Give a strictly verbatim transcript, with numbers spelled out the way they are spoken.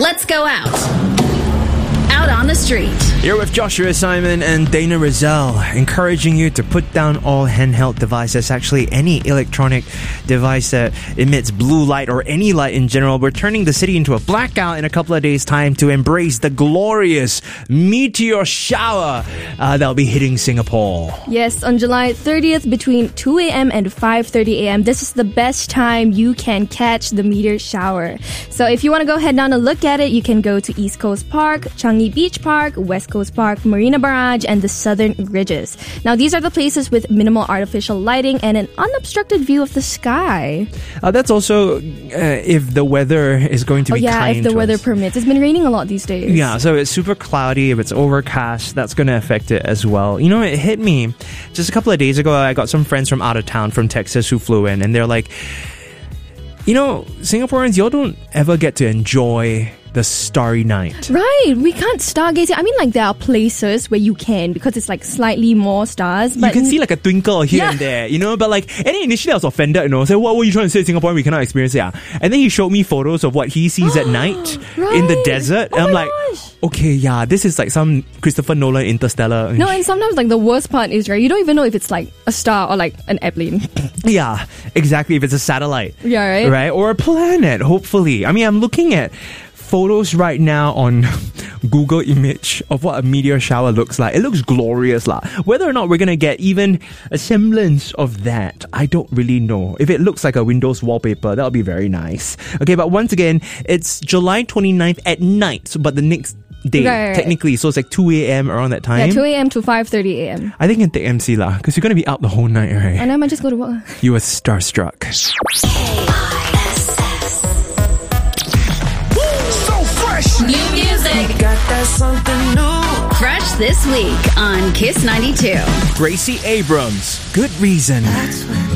Let's go out. Out on the street. You're with Joshua Simon and Dana Rizal, encouraging you to put down all handheld devices, actually any electronic device that emits blue light or any light in general. We're turning the city into a blackout in a couple of days' time to embrace the glorious meteor shower uh, that'll be hitting Singapore. Yes, on July thirtieth between two a.m. and five thirty a.m. This is the best time you can catch the meteor shower. So if you want to go head down and look at it, you can go to East Coast Park, Changi Beach Park, West Coast Park, Marina Barrage, and the Southern Ridges. Now, these are the places with minimal artificial lighting and an unobstructed view of the sky. Uh, that's also uh, if the weather is going to oh, be yeah, kind if the to weather us. permits. It's been raining a lot these days. Yeah, so it's super cloudy. If it's overcast, that's going to affect it as well. You know, it hit me just a couple of days ago. I got some friends from out of town, from Texas, who flew in, and they're like, you know, Singaporeans, y'all don't ever get to enjoy the starry night. Right, we can't stargaze it. I mean, like, there are places where you can because it's like slightly more stars. But you can see like a twinkle here Yeah. and there, you know, but like, and then initially I was offended, you know, say, what were you trying to say, Singapore, we cannot experience it? Yeah. And then he showed me photos of what he sees at night in the Right. desert. Oh And I'm my like, gosh. okay, yeah, this is like some Christopher Nolan Interstellar. No, and sometimes like the worst part is, right, you don't even know if it's like a star or like an airplane. Yeah, exactly. If it's a satellite. Yeah, right? Right? Or a planet, hopefully. I mean, I'm looking at photos right now on Google Image of what a meteor shower looks like. It looks glorious, lah. Whether or not we're gonna get even a semblance of that, I don't really know. If it looks like a Windows wallpaper, that'll be very nice. Okay, but once again, it's July twenty-ninth at night, so- but the next day, Right, right. technically, so it's like two a.m. around that time. Yeah, two a.m. to five thirty a.m. I think you can take M C lah, because you're gonna be out the whole night, right? And I might just go to work. You were starstruck. New music. Got that something new. Fresh this week on Kiss ninety-two. Gracie Abrams, Good Reason.